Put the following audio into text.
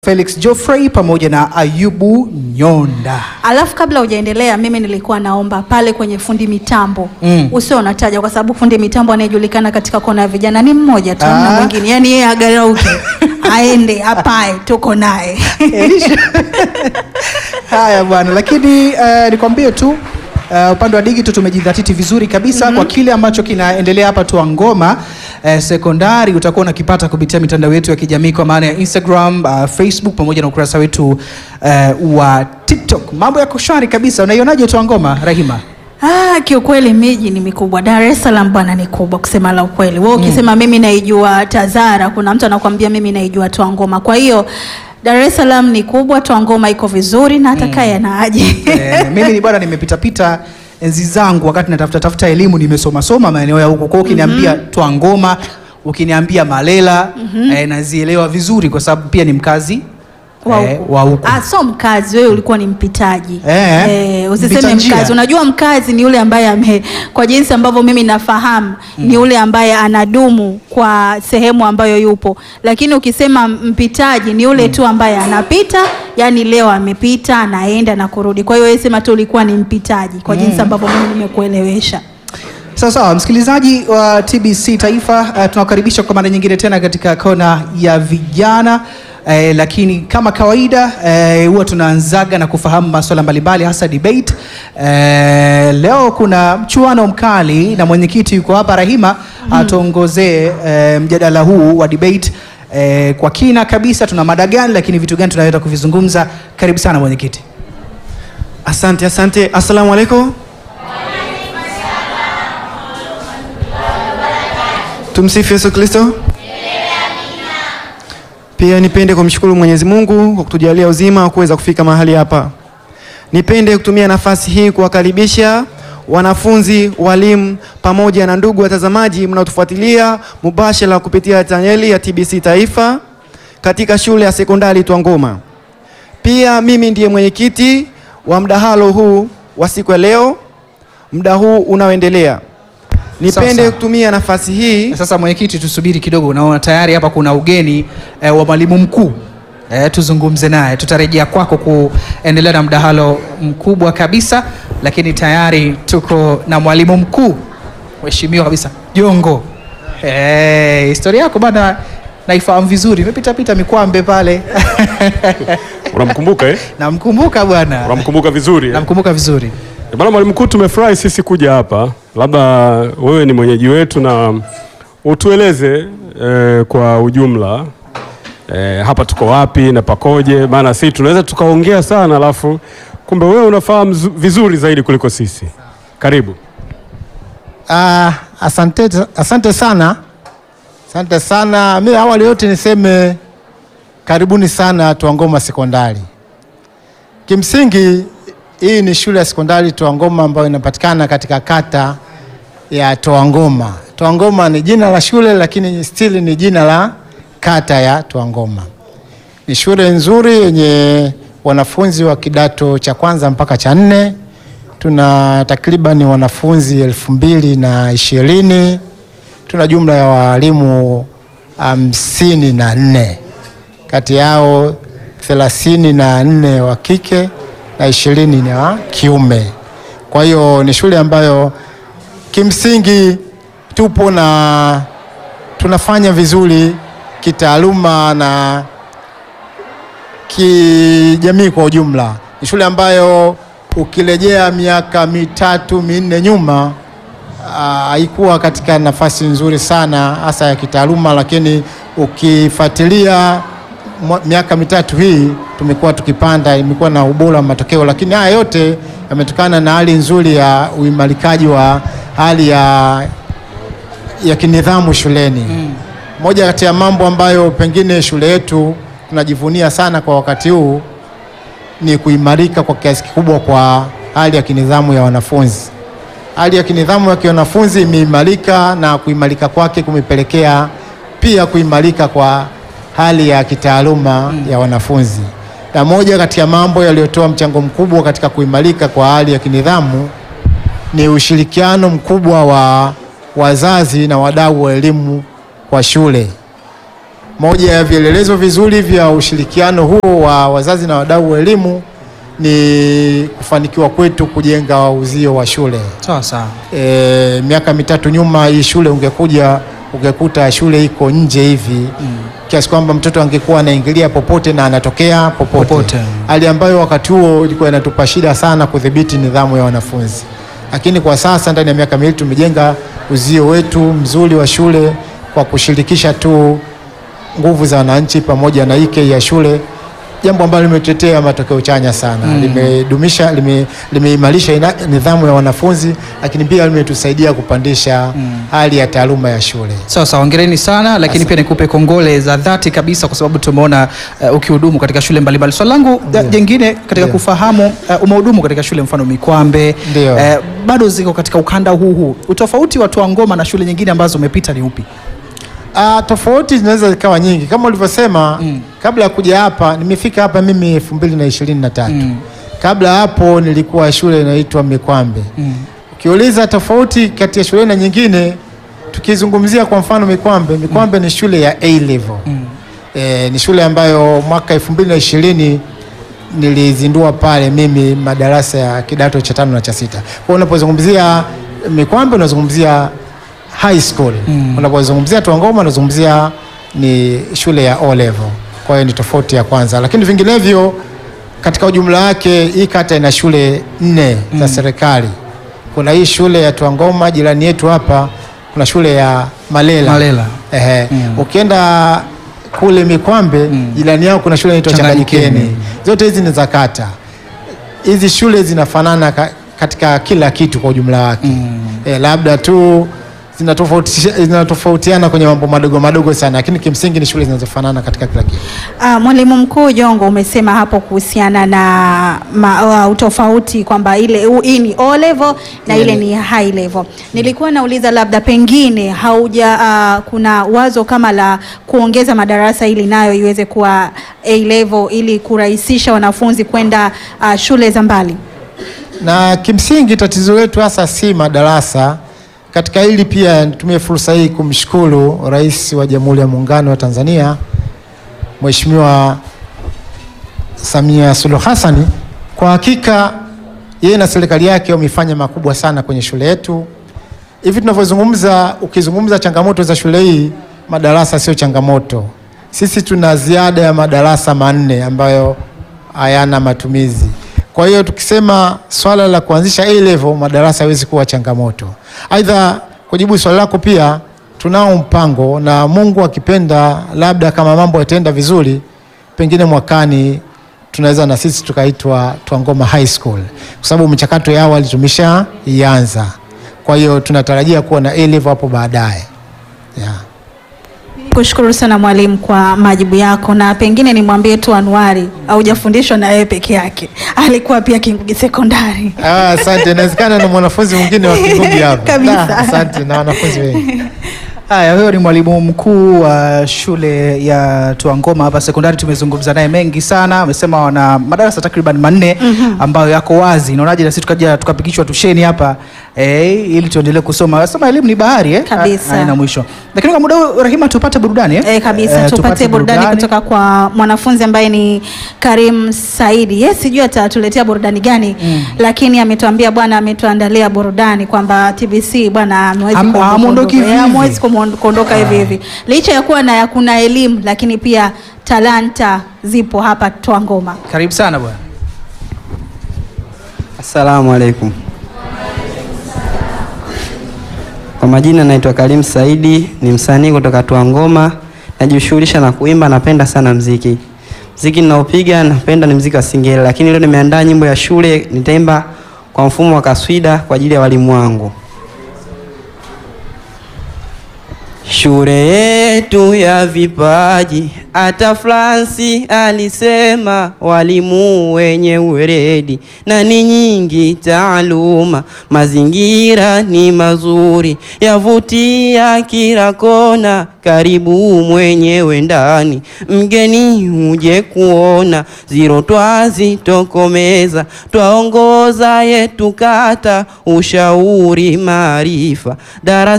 Felix Geoffrey pamoja na Ayubu Nyonda. Alafu kabla hujaendelea, mimi nilikuwa naomba pale kwenye fundi mitambo usio unataja, kwa sababu fundi mitambo anayejulikana katika kona ya vijana ni mmoja tu, na mwingine yani yeye agarauke aende apae, tuko naye. Haya bwana, lakini nikwambie tu upande wa digital tumejidhatiti vizuri kabisa kwa kile ambacho kinaendelea hapa Tuangoma sekondari. Utakuwa unakipata kupitia mitandao yetu ya kijamii kwa maana ya Instagram, Facebook pamoja na ukurasa wetu wa TikTok. Mambo yako shwari kabisa. Unaionaje Tuangoma, Rahima? Kiukweli miji ni mikubwa. Dar es Salaam bwana ni kubwa kusema la ukweli. Wewe ukisema mimi naijua Tazara, kuna mtu anakuambia mimi naijua Tuangoma. Kwa hiyo Dar es Salaam ni kubwa, Tuangoma iko vizuri na atakaye na aje. Mimi ni bwana nimepita enzi zangu wakati natafuta elimu, nimesoma maeneo ya huko. Kwa hiyo ukiniambia Tuangoma, ukiniambia Malela, nazielewa vizuri kwa sababu pia ni mkazi wa huko. So mkazi, wewe ulikuwa ni mpitaji. Usiseme mkazi. Unajua mkazi ni yule ambaye kwa jinsi ambavyo mimi nafahamu ni yule ambaye anadumu kwa sehemu ambayo yupo. Lakini ukisema mpitaji ni yule tu ambaye anapita, yani leo amepita, anaenda na kurudi. Kwa hiyo wewe sema tu ulikuwa ni mpitaji kwa jinsi ambavyo mimi nimekuelewesha. Sawa, msikilizaji wa TBC Taifa, tunakukaribisha kwa mara nyingine tena katika kona ya vijana. Lakini kama kawaida huwa tunaanzaga na kufahamu masuala mbalimbali hasa debate. Leo kuna mchuano mkali na mwenyekiti yuko hapa Rahima atuongozee mjadala huu wa debate kwa kina kabisa. Tuna mada gani, lakini vitu gani tunaweza kuvizungumza? Karibu sana mwenyekiti. Asante. Assalamu alaikum. Tumsifu Yesu Kristo. Pia nipende kumshukuru Mwenyezi Mungu kwa kutujalia uzima wa kuweza kufika mahali hapa. Nipende kutumia nafasi hii kuwakaribisha wanafunzi, walimu pamoja na ndugu watazamaji mnaotufuatilia mubashara kupitia chaneli ya TBC Taifa katika shule ya sekondari Tuangoma. Pia mimi ndiye mwenyekiti wa mdahalo huu wa siku ya leo, muda huu unaoendelea. Nipende kutumia nafasi hii. Sasa mwenyekiti, tusubiri kidogo. Unaona tayari hapa kuna ugeni wa mwalimu mkuu. Tuzungumze naye. Tutarejea kwako kuendelea na mdahalo mkubwa kabisa, lakini tayari tuko na mwalimu mkuu mheshimiwa kabisa Jongo. Historia yako bana naifahamu vizuri. Nimepita Mikwambe pale. Unamkumbuka Namkumbuka bwana. Unamkumbuka vizuri? Namkumbuka vizuri. Bwana mwalimu mkuu, tumefurahi sisi kuja hapa. Labda wewe ni mwenyeji wetu na utueleze kwa ujumla hapa tuko wapi na pakoje, maana sisi tunaweza tukaongea sana alafu kumbe wewe unafahamu vizuri zaidi kuliko sisi. Karibu. Asante sana. Mimi awali yote niseme karibuni sana Tuangoma Sekondari. Kimsingi hii ni shule ya sekondari Tuangoma ambayo inapatikana katika kata ya Tuangoma. Tuangoma ni jina la shule, lakini still ni jina la kata ya Tuangoma. Ni shule nzuri yenye wanafunzi wa kidato cha kwanza mpaka cha 4. Tuna takriban wanafunzi 2020. Tuna jumla ya walimu 54. Kati yao 34 wa kike na 20 ni wa kiume. Kwa hiyo ni shule ambayo kimsingi tupo na tunafanya vizuri kitaaluma na kijamii kwa ujumla. Ni shule ambayo ukirejea miaka 3-4 nyuma haikuwa katika nafasi nzuri sana hasa ya kitaaluma, lakini ukifuatilia miaka 3 hii tumekuwa tukipanda, imekuwa na ubora wa matokeo, lakini haya yote yametokana na hali nzuri ya uimarikaji wa hali ya kinidhamu shuleni. Moja kati ya mambo ambayo pengine shule yetu tunajivunia sana kwa wakati huu ni kuimarika kwa kiasi kikubwa kwa hali ya kinidhamu ya wanafunzi. Hali ya kinidhamu ya wanafunzi imeimarika, na kuimarika kwake kumepelekea pia kuimarika kwa hali ya kitaaluma ya wanafunzi. Na moja kati ya mambo yaliyotoa mchango mkubwa katika kuimarika kwa hali ya kinidhamu ni ushirikiano mkubwa wa wazazi na wadau wa elimu kwa shule. Moja ya vielelezo vizuri vya ushirikiano huo wa wazazi na wadau wa elimu ni kufanikiwa kwetu kujenga uzio wa shule. Sawa sawa. Miaka mitatu nyuma hii shule ungekuta shule iko nje hivi, kiasi kwamba mtoto angekuwa anaingilia popote na anatokea popote. Hali ambayo wakati huo ilikuwa inatupa shida sana kudhibiti nidhamu ya wanafunzi. Lakini kwa sasa ndani ya miaka miwili tumejenga uzio wetu mzuri wa shule kwa kushirikisha tu nguvu za wananchi pamoja na IK ya shule, jambo ambalo limetetea matokeo chanya sana. Limeimarisha nidhamu ya wanafunzi, lakini pia limetusaidia kupandisha hali ya taaluma ya shule. Sawa, hongereni sana, lakini pia nikupe kongole za dhati kabisa kwa sababu tumeona ukihudumu katika shule mbalimbali. Swali langu jingine katika kufahamu, umehudumu katika shule mfano Mikwambe, bado ziko katika ukanda huu. Utofauti wa Twangoma na shule nyingine ambazo umepita ni upi? Tofauti zinaweza zikawa nyingi kama ulivyosema. Kabla ya kuja hapa, nimefika hapa mimi 2023. Kabla hapo nilikuwa shule inaitwa Mikwambe. Ukiuliza tofauti kati ya shule na nyingine, tukizungumzia kwa mfano Mikwambe ni shule ya A level. Ni shule ambayo mwaka 2020 nilizindua pale mimi madarasa ya kidato cha 5 na cha 6. Kwa unapozungumzia Mikwambe unazungumzia high school. Unapozungumzia Twangoma unazungumzia ni shule ya O level. Kwa hiyo ni tofauti ya kwanza, lakini vinginevyo katika ujumla wake hii kata ina shule 4 za serikali. Kuna hii shule ya Twangoma, jirani yetu hapa kuna shule ya Malela. Ukienda kule Mikwambe, jirani yao kuna shule inaitwa Changanyikeni. Zote hizi ni za kata. Hizi shule zinafanana katika kila kitu kwa ujumla wake. Labda tu zinatofautiana kwenye mambo madogo sana, lakini kimsingi ni shule zinazofanana katika kila kitu. Mwalimu Mkuu Jongo, umesema hapo kuhusiana na utofauti kwamba hii ni O level na ile ni high level. Nilikuwa nauliza labda pengine kuna wazo kama la kuongeza madarasa ili nayo iweze kuwa A level ili kurahisisha wanafunzi kwenda shule za mbali. Na kimsingi tatizo letu hasa si madarasa. Katika hili pia nitumie fursa hii kumshukuru Rais wa Jamhuri ya Muungano wa Tanzania Mheshimiwa Samia Suluhu Hassan. Kwa hakika yeye na serikali yake wamefanya makubwa sana kwenye shule yetu. Hivi tunavyozungumza, ukizungumza changamoto za shule hii, madarasa sio changamoto. Sisi tuna ziada ya madarasa 4 ambayo hayana matumizi. Kwa hiyo tukisema swala la kuanzisha A level, madarasa hawezi kuwa changamoto. Aidha, kujibu swali lako pia tunao mpango, na Mungu akipenda, labda kama mambo yataenda vizuri, pengine mwakani tunaweza na sisi tukaitwa Twangoma High School, kwa sababu mchakato ya awali tumeshaianza. Kwa hiyo tunatarajia kuwa na A level hapo baadaye. Kushukuru sana mwalimu kwa majibu yako, na pengine nimwambie tu Anuari haujafundishwa na yeye peke yake, alikuwa pia Kingugi Sekondari. Asante, inawezekana na mwanafunzi mwingine wa Kingugi hapo. Kabisa. Asante, na wanafunzi wengi. Haya, huyo ni mwalimu mkuu wa shule ya Twangoma hapa sekondari. Tumezungumza naye mengi sana. Amesema wana madarasa takriban 4 ambayo yako wazi. Naonaje na sisi tukaja tukapikishwa tusheni hapa ili tuendelee kusoma. Sema elimu ni bahari kabisa. Haina mwisho. Lakini kwa muda huu Rahima, tupate burudani kabisa. Tupate burudani kutoka kwa mwanafunzi ambaye ni Karim Saidi. Sijui atatuletea burudani gani, lakini ametuambia bwana ametuandalia burudani kwamba TBC bwana amewezi kuondoka hivi. Licha ya kuwa na kuna elimu, lakini pia talanta zipo hapa Twangoma. Karibu sana bwana. Assalamu alaikum. Kwa majina naitwa Karim Saidi, ni msanii kutoka Twangoma. Najishughulisha na kuimba, napenda sana muziki. Muziki ninaopiga napenda ni muziki wa Singeli, lakini leo nimeandaa nyimbo ya shule, nitaimba kwa mfumo wa kaswida kwa ajili ya walimu wangu. Shule yetu ya vipaji, hata Fransi alisema, walimu wenye uweledi na ni nyingi taaluma, mazingira ni mazuri yavutia kila kona, karibu mwenyewe ndani, mgeni uje kuona, ziro twazi tokomeza, twaongoza yetu kata, ushauri maarifa darasa